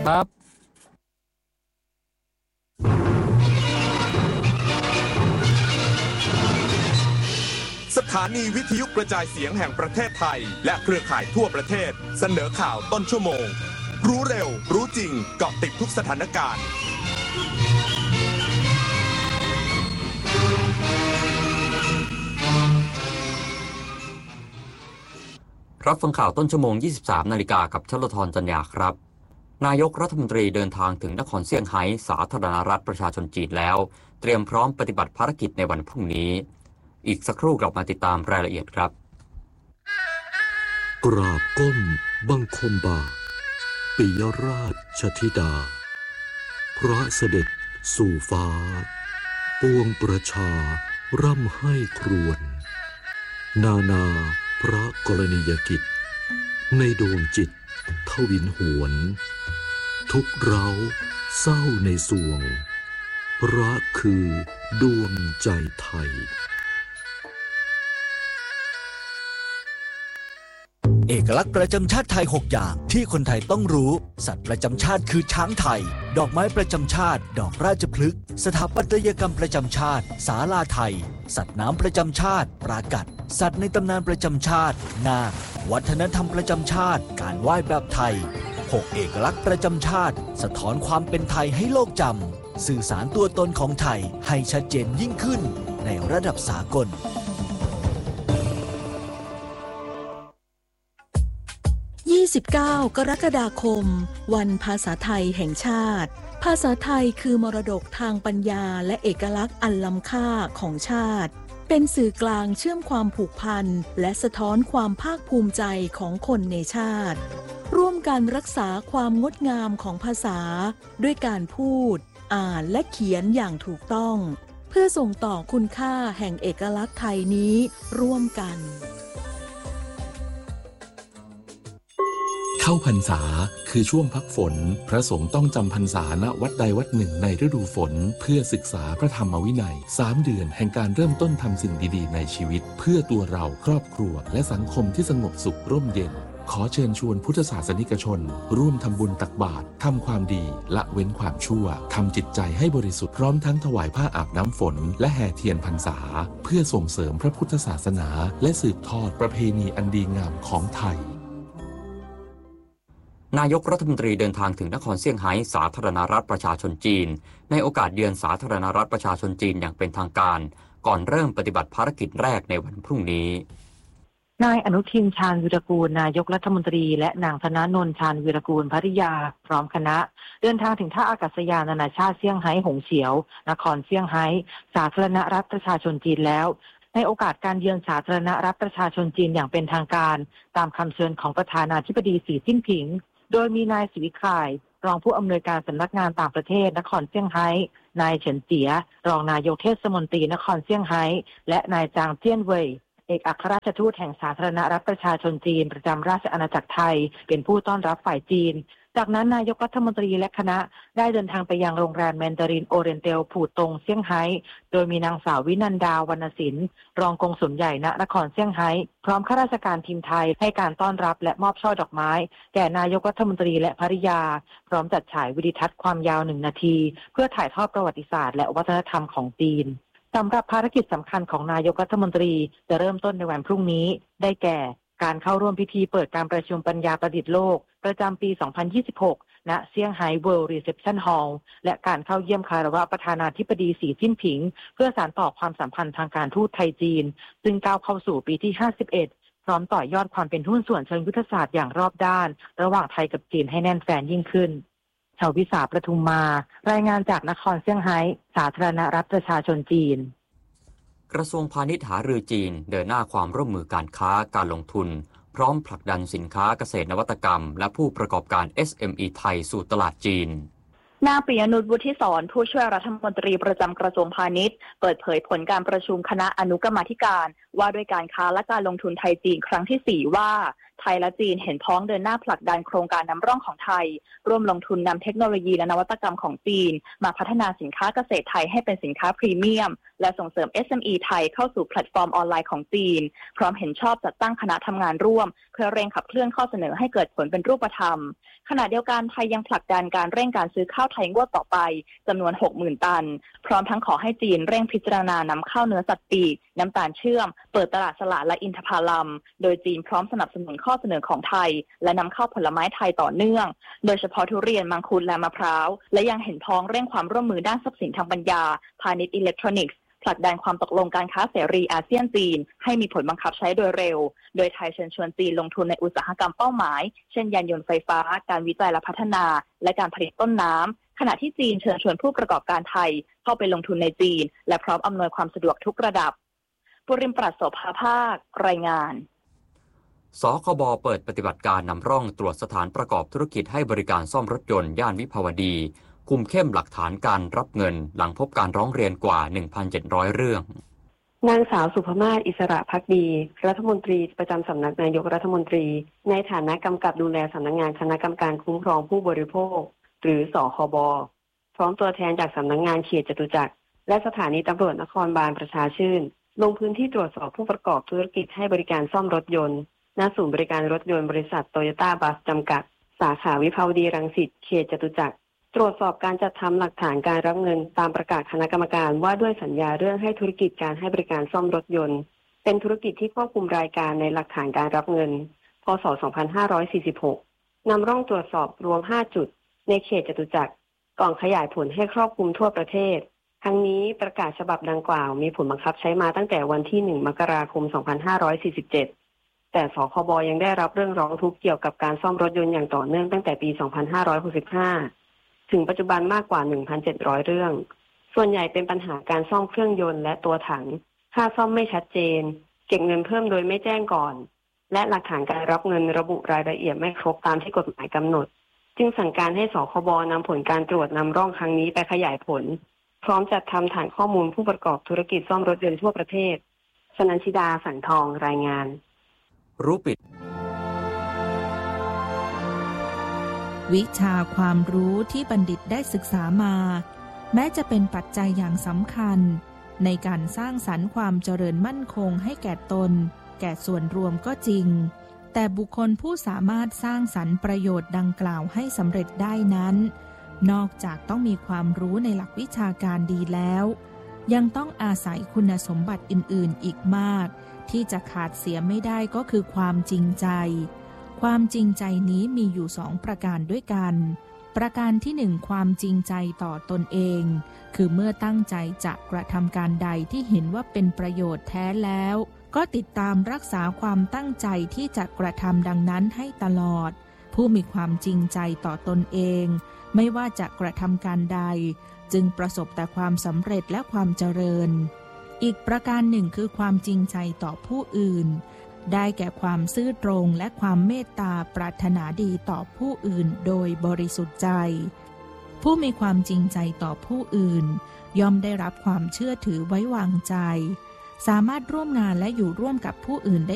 ครับสถานีวิทยุกระจายเสียงแห่งประเทศไทยและเครือข่ายทั่วประเทศเสนอข่าวต้นชั่วโมงรู้เร็วรู้จริงเกาะติดทุกสถานการณ์รับฟังข่าวต้นชั่วโมง 23 นาฬิกากับชลธรจัญญาครับนายกรัฐมนตรีเดินทางถึงนครเซี่ยงไฮ้สาธารณรัฐประชาชนจีนแล้วเตรียมพร้อมปฏิบัติภารกิจในวันพรุ่งนี้อีกสักครู่กลับมาติดตามรายละเอียดครับกราบก้มบังคมบาทปิยราชธิดาพระเสด็จสู่ฟ้าปวงประชาร่ำให้ครวญนาพระกรณียกิจในดวงจิตทวินหวนทุกเร้าเศร้าในสวงพระคือดวงใจไทยเอกลักษณ์ประจำชาติไทย6อย่างที่คนไทยต้องรู้สัตว์ประจำชาติคือช้างไทยดอกไม้ประจำชาติดอกราชพฤกษ์สถาปัตยกรรมประจำชาติศาลาไทยสัตว์น้ำประจำชาติปรากัดสัตว์ในตำนานประจำชาตินาควัฒนธรรมประจำชาติการไหว้แบบไทย6เอกลักษณ์ประจำชาติสะท้อนความเป็นไทยให้โลกจำสื่อสารตัวตนของไทยให้ชัดเจนยิ่งขึ้นในระดับสากล 29 กรกฎาคมวันภาษาไทยแห่งชาติภาษาไทยคือมรดกทางปัญญาและเอกลักษณ์อันล้ำค่าของชาติเป็นสื่อกลางเชื่อมความผูกพันและสะท้อนความภาคภูมิใจของคนในชาติร่วมกันรักษาความงดงามของภาษาด้วยการพูดอ่านและเขียนอย่างถูกต้องเพื่อส่งต่อคุณค่าแห่งเอกลักษณ์ไทยนี้ร่วมกันเข้าพรรษาคือช่วงพักฝนพระสงฆ์ต้องจำพรรษาณวัดใดวัดหนึ่งในฤดูฝนเพื่อศึกษาพระธรรมวินัย3 เดือนแห่งการเริ่มต้นทำสิ่งดีๆในชีวิตเพื่อตัวเราครอบครัวและสังคมที่สงบสุขร่มเย็นขอเชิญชวนพุทธศาสนิกชนร่วมทำบุญตักบาตรทำความดีละเว้นความชั่วทำจิตใจให้บริสุทธิ์พร้อมทั้งถวายผ้าอาบน้ำฝนและแห่เทียนพรรษาเพื่อส่งเสริมพระพุทธศาสนาและสืบทอดประเพณีอันดีงามของไทยนายกรัฐมนตรีเดินทางถึงนครเซี่ยงไฮ้สาธารณรัฐประชาชนจีนในโอกาสเยือนสาธารณรัฐประชาชนจีนอย่างเป็นทางการก่อนเริ่มปฏิบัติภารกิจแรกในวันพรุ่งนี้นายอนุทินชาญวีรกูลนายกรัฐมนตรีและนางธนาโนนชาญวีรกูลภริยาพร้อมคณะเดินทางถึงท่าอากาศยานนานาชาติเซี่ยงไฮ้หงเฉียวนครเซี่ยงไฮ้สาธารณรัฐประชาชนจีนแล้วในโอกาสการเยือนสาธารณรัฐประชาชนจีนอย่างเป็นทางการตามคำเชิญของประธานาธิบดีสีจิ้นผิงโดยมีนายศิวิข่ายรองผู้อำนวยการสำนักงานต่างประเทศนครเซี่ยงไฮ้นายเฉินเจียรองนายกเทศมนตรีนครเซี่ยงไฮ้และนายจางเจี้ยนเว่ยเอกอัครราชทูตแห่งสาธารณรัฐประชาชนจีนประจำราชอาณาจักรไทยเป็นผู้ต้อนรับฝ่ายจีนจากนั้นนายกรัฐมนตรีและคณะได้เดินทางไปยังโรงแรมแมนดารินโอเรนเตลผู่ตงเซี่ยงไฮ้โดยมีนางสาววินันดาวรรณศิลป์รองกงสุลใหญ่ณนครเซี่ยงไฮ้พร้อมข้าราชการทีมไทยให้การต้อนรับและมอบช่อดอกไม้แก่นายกรัฐมนตรีและภริยาพร้อมจัดฉายวิดีทัศน์ความยาว1 นาทีเพื่อถ่ายทอดประวัติศาสตร์และวัฒนธรรมของจีนสำหรับภารกิจสำคัญของนายกรัฐมนตรีจะเริ่มต้นในวันพรุ่งนี้ได้แก่การเข้าร่วมพิธีเปิดการประชุมปัญญาประดิษฐ์โลกประจำปี 2026 ณ เซี่ยงไฮ้ World Reception Hall และการเข้าเยี่ยมคารวะประธานาธิบดีสีจิ้นผิงเพื่อสานต่อความสัมพันธ์ทางการทูตไทยจีนซึ่งก้าวเข้าสู่ปีที่ 51 พร้อมต่อยอดความเป็นหุ้นส่วนเชิงยุทธศาสตร์อย่างรอบด้านระหว่างไทยกับจีนให้แน่นแฟ้นยิ่งขึ้นชวิสาประทุมมารายงานจากนครเซี่ยงไฮ้สาธารณรัฐประชาชนจีนกระทรวงพาณิชย์หารือจีนเดินหน้าความร่วมมือการค้าการลงทุนพร้อมผลักดันสินค้าเกษตรนวัตกรรมและผู้ประกอบการ SME ไทยสู่ตลาดจีนนางปิยนุช วุฒิศรผู้ช่วยรัฐมนตรีประจำกระทรวงพาณิชย์เปิดเผยผลการประชุมคณะอนุกรรมาธิการว่าด้วยการค้าและการลงทุนไทยจีนครั้งที่ 4 ว่าไทยและจีนเห็นพ้องเดินหน้าผลักดันโครงการนำร่องของไทยร่วมลงทุนนำเทคโนโลยีและนวัตกรรมของจีนมาพัฒนาสินค้าเกษตรไทยให้เป็นสินค้าพรีเมียมและส่งเสริม SME ไทยเข้าสู่แพลตฟอร์มออนไลน์ของจีนพร้อมเห็นชอบจัดตั้งคณะทำงานร่วมเพื่อเร่งขับเคลื่อนข้อเสนอให้เกิดผลเป็นรูปธรรมขณะเดียวกันไทยยังผลักดันการเร่งการซื้อข้าวไทยงวดต่อไปจำนวน 60,000 ตันพร้อมทั้งขอให้จีนเร่งพิจารณานำเข้าเนื้อสัตว์ปีกน้ำตาลเชื่อมเปิดตลาดสละและอินทผลัมโดยจีนพร้อมสนับสนุนข้อเสนอของไทยและนำเข้าผลไม้ไทยต่อเนื่องโดยเฉพาะทุเรียนมังคุดและมะพร้าวและยังเห็นพ้องเร่งความร่วมมือด้านทรัพย์สินทางปัญญาพาณิชย์อิเล็กทรอนิกส์ผลักดันความตกลงการค้าเสรีอาเซียนจีนให้มีผลบังคับใช้โดยเร็วโดยไทยเชิญชวนจีนลงทุนในอุตสาหกรรมเป้าหมายเช่นยานยนต์ไฟฟ้าการวิจัยและพัฒนาและการผลิตต้นน้ำขณะที่จีนเชิญชวนผู้ประกอบการไทยเข้าไปลงทุนในจีนและพร้อมอำนวยความสะดวกทุกระดับปุริมปรัชโสภาภาครายงานสคบเปิดปฏิบัติการนำร่องตรวจสถานประกอบธุรกิจให้บริการซ่อมรถยนต์ย่านวิภาวดีคุมเข้มหลักฐานการรับเงินหลังพบการร้องเรียนกว่า 1,700 เรื่องนางสาวสุภมาศอิสระภักดีรัฐมนตรีประจำสำนักนายกรัฐมนตรีในฐานะกำกับดูแลสำนักงานคณะกรรมการคุ้มครองผู้บริโภคหรือสคบพร้อมตัวแทนจากสำนักงานเขตจตุจักรและสถานีตำรวจนครบาลประชาชื่นลงพื้นที่ตรวจสอบผู้ประกอบธุรกิจให้บริการซ่อมรถยนต์ณศูนย์บริการรถยนต์บริษัทโตโยต้าบัสจำกัดสาขาวิภาวดีรังสิตเขตจตุจักรตรวจสอบการจัดทำหลักฐานการรับเงินตามประกาศคณะกรรมการว่าด้วยสัญญาเรื่องให้ธุรกิจการให้บริการซ่อมรถยนต์เป็นธุรกิจที่ควบคุมรายการในหลักฐานการรับเงินพ.ศ. 2546นำร่องตรวจสอบรวม5จุดในเขตจตุจักรก่อนขยายผลให้ครอบคลุมทั่วประเทศทั้งนี้ประกาศฉบับดังกล่าวมีผลบังคับใช้มาตั้งแต่วันที่1 มกราคม 2547แต่สคบยังได้รับเรื่องร้องทุกข์เกี่ยวกับการซ่อมรถยนต์อย่างต่อเนื่องตั้งแต่ปี 2565ถึงปัจจุบันมากกว่า 1,700 เรื่องส่วนใหญ่เป็นปัญหาการซ่อมเครื่องยนต์และตัวถังค่าซ่อมไม่ชัดเจนเก็บเงินเพิ่มโดยไม่แจ้งก่อนและหลักฐานการรับเงินระบุรายละเอียดไม่ครบตามที่กฎหมายกำหนดจึงสั่งการให้สคบนำผลการตรวจนำร่องครั้งนี้ไปขยายผลพร้อมจัดทำฐานข้อมูลผู้ประกอบธุรกิจซ่อมรถยนต์ทั่วประเทศชนันชิดาสังทองรายงานรู้ปิดวิชาความรู้ที่บัณฑิตได้ศึกษามาแม้จะเป็นปัจจัยอย่างสำคัญในการสร้างสรรค์ความเจริญมั่นคงให้แก่ตนแก่ส่วนรวมก็จริงแต่บุคคลผู้สามารถสร้างสรรค์ประโยชน์ดังกล่าวให้สำเร็จได้นั้นนอกจากต้องมีความรู้ในหลักวิชาการดีแล้วยังต้องอาศัยคุณสมบัติอื่นๆอีกมากที่จะขาดเสียไม่ได้ก็คือความจริงใจความจริงใจนี้มีอยู่2ประการด้วยกันประการที่1ความจริงใจต่อตนเองคือเมื่อตั้งใจจะกระทำการใดที่เห็นว่าเป็นประโยชน์แท้แล้วก็ติดตามรักษาความตั้งใจที่จะกระทำดังนั้นให้ตลอดผู้มีความจริงใจต่อตนเองไม่ว่าจะกระทำการใดจึงประสบแต่ความสำเร็จและความเจริญอีกประการหนึ่งคือความจริงใจต่อผู้อื่นได้แก่ความซื่อตรงและความเมตตาปรารถนาดีต่อผู้อื่นโดยบริสุทธิ์ใจผู้มีความจริงใจต่อผู้อื่นย่อมได้รับความเชื่อถือไว้วางใจสามารถร่วมงานและอยู่ร่วมกับผู้อื่นได้